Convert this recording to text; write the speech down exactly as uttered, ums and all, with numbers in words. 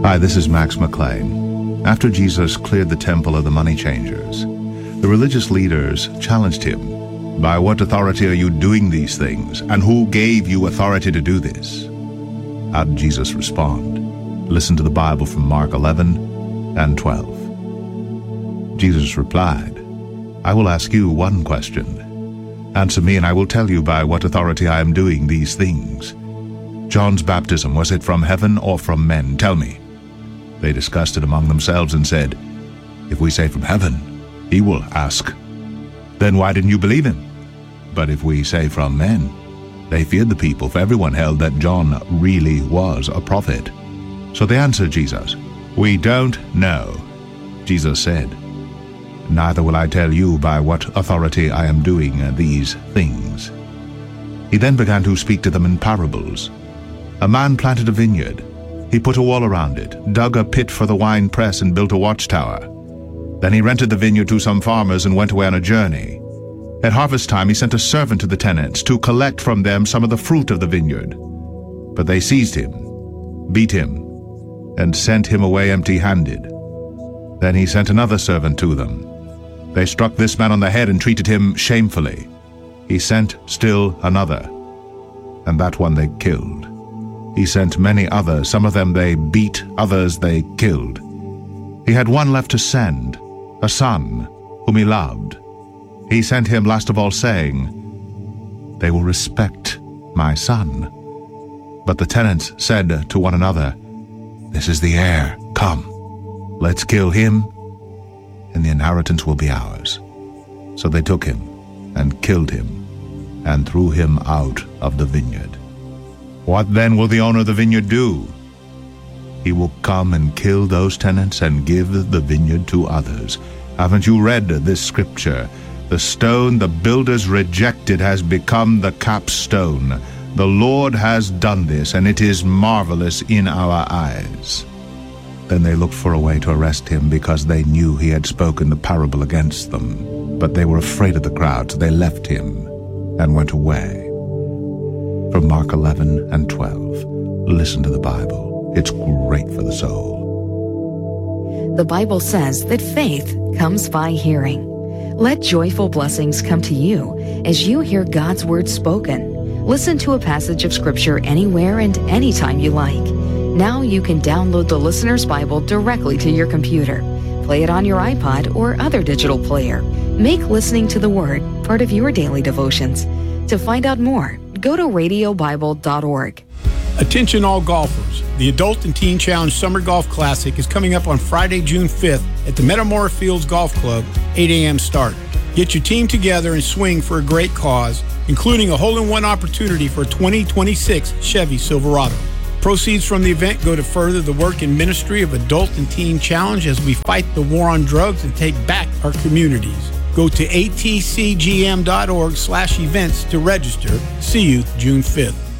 Hi, this is Max McLean. After Jesus cleared the temple of the money changers, the religious leaders challenged him. By what authority are you doing these things? And who gave you authority to do this? How did Jesus respond? Listen to the Bible from Mark eleven and twelve. Jesus replied, I will ask you one question. Answer me, and I will tell you by what authority I am doing these things. John's baptism, was it from heaven or from men? Tell me. They discussed it among themselves and said, If we say from heaven, he will ask, Then why didn't you believe him? But if we say from men, they feared the people, for everyone held that John really was a prophet. So they answered Jesus, We don't know. Jesus said, Neither will I tell you by what authority I am doing these things. He then began to speak to them in parables. A man planted a vineyard. He put a wall around it, dug a pit for the wine press, and built a watchtower. Then he rented the vineyard to some farmers and went away on a journey. At harvest time he sent a servant to the tenants to collect from them some of the fruit of the vineyard. But they seized him, beat him, and sent him away empty-handed. Then he sent another servant to them. They struck this man on the head and treated him shamefully. He sent still another, and that one they killed. He sent many others. Some of them they beat, others they killed. He had one left to send, a son whom he loved. He sent him last of all, saying, They will respect my son. But the tenants said to one another, This is the heir. Come, let's kill him, and the inheritance will be ours. So they took him and killed him and threw him out of the vineyard. What then will the owner of the vineyard do? He will come and kill those tenants and give the vineyard to others. Haven't you read this scripture? The stone the builders rejected has become the capstone. The Lord has done this, and it is marvelous in our eyes. Then they looked for a way to arrest him, because they knew he had spoken the parable against them. But they were afraid of the crowd, so they left him and went away. From Mark eleven and twelve, listen to the Bible. It's great for the soul. The Bible says that faith comes by hearing. Let joyful blessings come to you as you hear God's word spoken. Listen to a passage of Scripture anywhere and anytime you like. Now you can download the Listener's Bible directly to your computer. Play it on your iPod or other digital player. Make listening to the Word part of your daily devotions. To find out more, go to radio bible dot org. Attention all golfers. The Adult and Teen Challenge Summer Golf Classic is coming up on Friday, June fifth at the Metamora Fields Golf Club, eight a.m. start. Get your team together and swing for a great cause, including a hole-in-one opportunity for a twenty twenty-six Chevy Silverado. Proceeds from the event go to further the work and ministry of Adult and Teen Challenge as we fight the war on drugs and take back our communities. Go to a t c g m dot org slash events to register. See you June fifth.